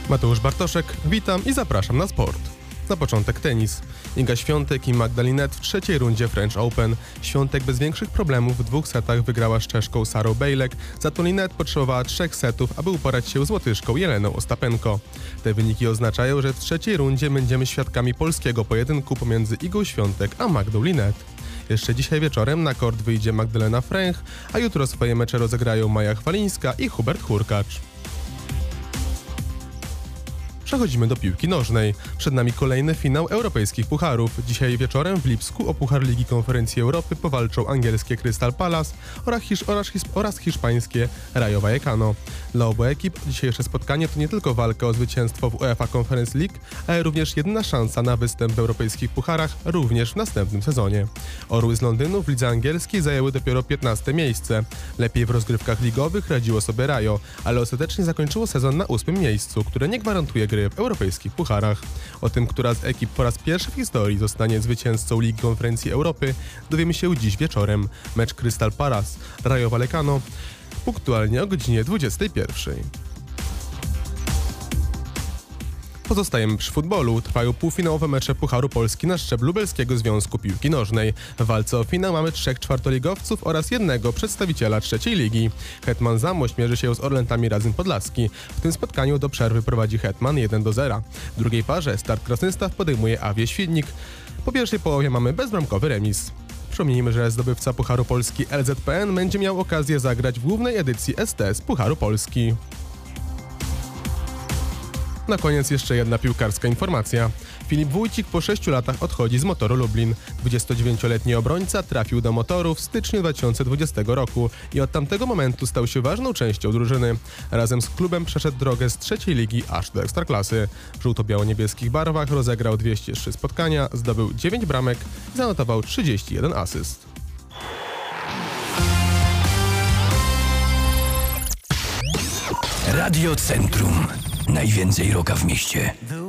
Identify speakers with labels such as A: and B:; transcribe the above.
A: Mateusz Bartoszek, witam i zapraszam na sport. Na początek tenis. Iga Świątek i Magda Linette w trzeciej rundzie French Open. Świątek bez większych problemów w 2 setach wygrała z Czeszką Sarą Bejlek, za to Linette potrzebowała 3 setów, aby uporać się z Łotyszką Jeleną Ostapenko. Te wyniki oznaczają, że w trzeciej rundzie będziemy świadkami polskiego pojedynku pomiędzy Igą Świątek a Magdą Linette. Jeszcze dzisiaj wieczorem na kort wyjdzie Magdalena Fręch, a jutro swoje mecze rozegrają Maja Chwalińska i Hubert Hurkacz. Przechodzimy do piłki nożnej. Przed nami kolejny finał europejskich pucharów. Dzisiaj wieczorem w Lipsku o Puchar Ligi Konferencji Europy powalczą angielskie Crystal Palace oraz hiszpańskie Rayo Vallecano. Dla obu ekip dzisiejsze spotkanie to nie tylko walka o zwycięstwo w UEFA Conference League, ale również jedyna szansa na występ w europejskich pucharach również w następnym sezonie. Orły z Londynu w lidze angielskiej zajęły dopiero 15 miejsce. Lepiej w rozgrywkach ligowych radziło sobie Rayo, ale ostatecznie zakończyło sezon na 8 miejscu, które nie gwarantuje gry w europejskich pucharach. O tym, która z ekip po raz pierwszy w historii zostanie zwycięzcą Ligi Konferencji Europy, dowiemy się dziś wieczorem. Mecz Crystal Palace Rayo Vallecano punktualnie o godzinie 21. Pozostajemy przy futbolu. Trwają półfinałowe mecze Pucharu Polski na szczeblu Lubelskiego Związku Piłki Nożnej. W walce o finał mamy 3 czwartoligowców oraz jednego przedstawiciela trzeciej ligi. Hetman Zamość mierzy się z Orlętami Radzym Podlaski. W tym spotkaniu do przerwy prowadzi Hetman 1-0. W drugiej parze Start Krasnystaw podejmuje Awię Świdnik. Po pierwszej połowie mamy bezbramkowy remis. Przypomnijmy, że zdobywca Pucharu Polski LZPN będzie miał okazję zagrać w głównej edycji STS Pucharu Polski. Na koniec jeszcze jedna piłkarska informacja. Filip Wójcik po 6 latach odchodzi z Motoru Lublin. 29-letni obrońca trafił do Motoru w styczniu 2020 roku i od tamtego momentu stał się ważną częścią drużyny. Razem z klubem przeszedł drogę z trzeciej ligi aż do Ekstraklasy. W żółto-biało-niebieskich barwach rozegrał 203 spotkania, zdobył 9 bramek i zanotował 31 asyst.
B: Radio Centrum. Najwięcej rocka w mieście.